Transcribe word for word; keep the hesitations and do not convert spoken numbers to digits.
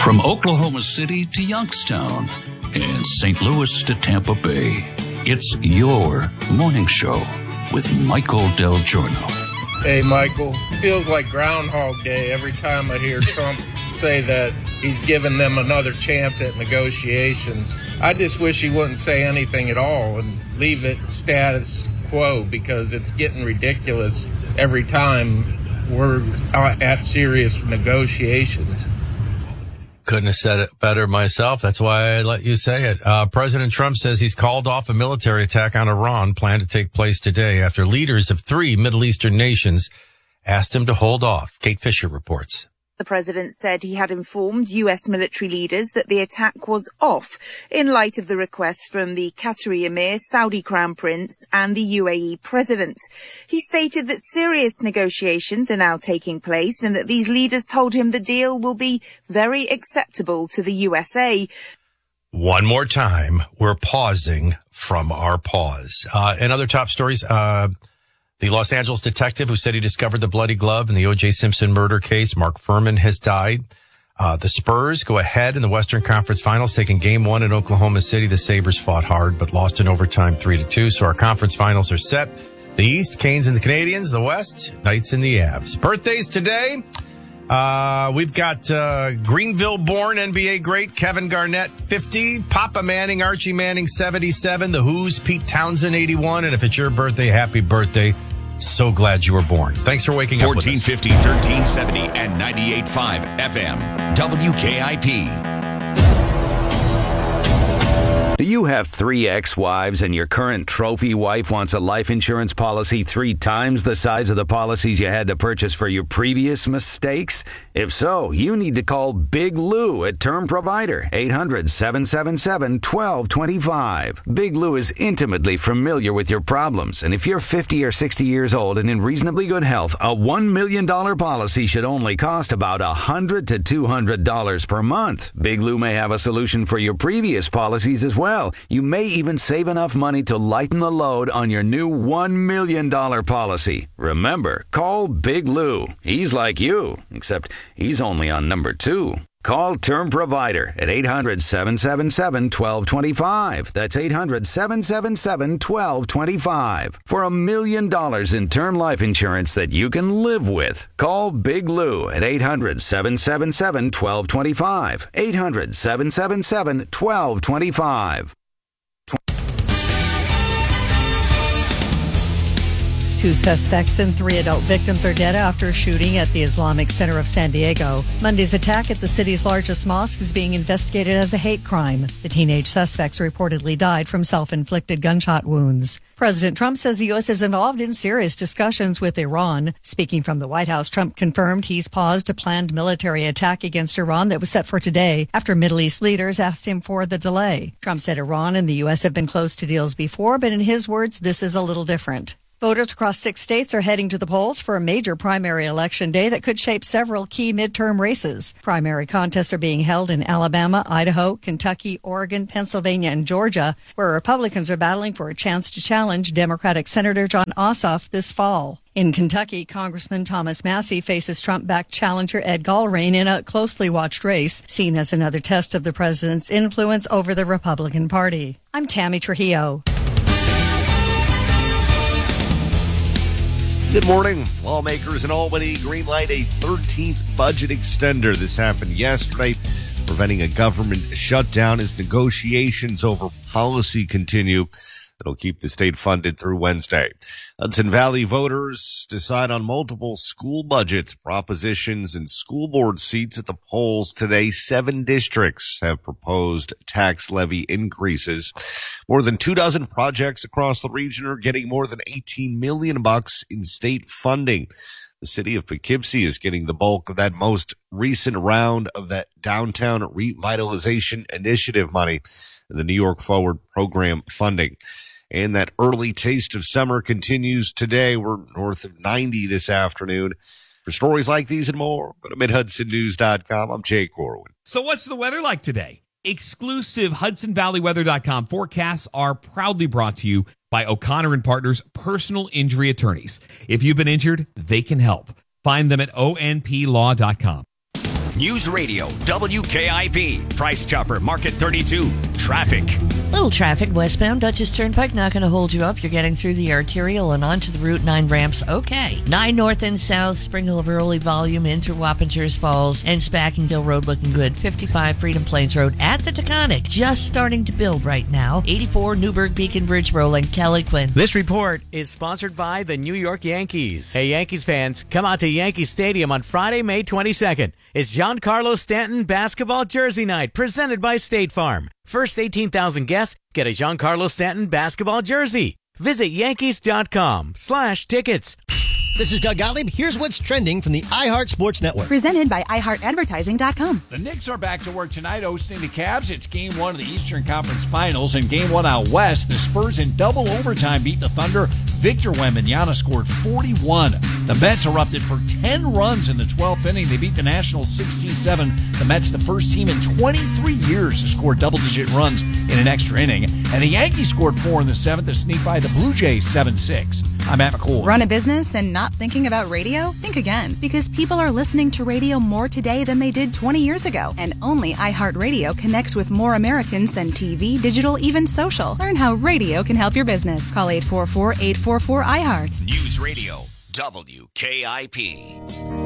From Oklahoma City to Youngstown and Saint Louis to Tampa Bay, it's your morning show with Michael Del Giorno. Hey, Michael. Feels like Groundhog Day every time I hear Trump say that he's giving them another chance at negotiations. I just wish he wouldn't say anything at all and leave it status quo, because it's getting ridiculous every time we're at serious negotiations. Couldn't have said it better myself. That's why I let you say it. Uh, President Trump says he's called off a military attack on Iran planned to take place today after leaders of three Middle Eastern nations asked him to hold off. Kate Fisher reports. The president said he had informed U S military leaders that the attack was off in light of the request from the Qatari Emir, Saudi Crown Prince and the U A E president. He stated that serious negotiations are now taking place and that these leaders told him the deal will be very acceptable to the U S A. One more time, we're pausing from our pause. Uh, and other top stories, uh, the Los Angeles detective who said he discovered the bloody glove in the O J Simpson murder case, Mark Furman, has died. Uh, the Spurs go ahead in the Western Conference Finals, taking game one in Oklahoma City. The Sabres fought hard, but lost in overtime three to two. So our conference finals are set. The East, Canes and the Canadians. The West, Knights and the Avs. Birthdays today. Uh, we've got, uh, Greenville born N B A great Kevin Garnett, fifty. Papa Manning, Archie Manning, seventy-seven. The Who's, Pete Townsend, eighty-one. And if it's your birthday, happy birthday. So glad you were born. Thanks for waking up with us. fourteen fifty, thirteen seventy, and ninety-eight point five F M. W K I P. Do you have three ex-wives and your current trophy wife wants a life insurance policy three times the size of the policies you had to purchase for your previous mistakes? If so, you need to call Big Lou at Term Provider, eight hundred, seven seven seven, one two two five. Big Lou is intimately familiar with your problems, and if you're fifty or sixty years old and in reasonably good health, a one million dollars policy should only cost about one hundred to two hundred dollars per month. Big Lou may have a solution for your previous policies as well. You may even save enough money to lighten the load on your new one million dollars policy. Remember, call Big Lou. He's like you, except he's only on number two. Call Term Provider at eight hundred, seven seven seven, one two two five. That's eight hundred, seven seven seven, one two two five. For a million dollars in term life insurance that you can live with. Call Big Lou at eight hundred, seven seven seven, one two two five. eight hundred, seven seven seven, one two two five. Two suspects and three adult victims are dead after a shooting at the Islamic Center of San Diego. Monday's attack at the city's largest mosque is being investigated as a hate crime. The teenage suspects reportedly died from self-inflicted gunshot wounds. President Trump says the U S is involved in serious discussions with Iran. Speaking from the White House, Trump confirmed he's paused a planned military attack against Iran that was set for today after Middle East leaders asked him for the delay. Trump said Iran and the U S have been close to deals before, but in his words, this is a little different. Voters across six states are heading to the polls for a major primary election day that could shape several key midterm races. Primary contests are being held in Alabama, Idaho, Kentucky, Oregon, Pennsylvania, and Georgia, where Republicans are battling for a chance to challenge Democratic Senator Jon Ossoff this fall. In Kentucky, Congressman Thomas Massie faces Trump-backed challenger Ed Gallrein in a closely watched race, seen as another test of the president's influence over the Republican Party. I'm Tammy Trujillo. Good morning. Lawmakers in Albany greenlight a thirteenth budget extender. This happened yesterday, preventing a government shutdown as negotiations over policy continue. That'll keep the state funded through Wednesday. Hudson Valley voters decide on multiple school budgets, propositions, and school board seats at the polls today. Seven districts have proposed tax levy increases. More than two dozen projects across the region are getting more than eighteen million bucks in state funding. The city of Poughkeepsie is getting the bulk of that most recent round of that downtown revitalization initiative money and the New York Forward program funding. And that early taste of summer continues today. We're north of ninety this afternoon. For stories like these and more, go to mid hudson news dot com. I'm Jay Corwin. So what's the weather like today? Exclusive Hudson Valley Weather dot com forecasts are proudly brought to you by O'Connor and Partners Personal Injury Attorneys. If you've been injured, they can help. Find them at O N P law dot com. News Radio W K I P. Price Chopper Market thirty-two. Traffic. Little traffic westbound Dutchess Turnpike, not going to hold you up. You're getting through the arterial and onto the Route nine ramps. Okay. nine north and south, Spring Hill early volume into Wappingers Falls and Spackingdale Road looking good. fifty-five Freedom Plains Road at the Taconic, just starting to build right now. eighty-four Newburgh Beacon Bridge rolling. Kelly Quinn. This report is sponsored by the New York Yankees. Hey, Yankees fans, come out to Yankee Stadium on Friday, May twenty-second. It's Giancarlo Stanton Basketball Jersey Night, presented by State Farm. First eighteen thousand guests get a Giancarlo Stanton basketball jersey. Visit Yankees.com slash tickets. This is Doug Gottlieb. Here's what's trending from the iHeart Sports Network. Presented by i heart advertising dot com. The Knicks are back to work tonight hosting the Cavs. It's game one of the Eastern Conference Finals. And game one out west, the Spurs in double overtime beat the Thunder. Victor Wembanyama scored forty-one. The Mets erupted for ten runs in the twelfth inning. They beat the Nationals sixteen seven. The Mets, the first team in twenty-three years to score double-digit runs in an extra inning. And the Yankees scored four in the seventh to sneak by the Blue Jays seven six. I'm Matt McCool. Run a business and not thinking about radio? Think again, because people are listening to radio more today than they did twenty years ago. And only iHeartRadio connects with more Americans than T V, digital, even social. Learn how radio can help your business. Call eight four four, eight four four, I heart. News Radio W K I P.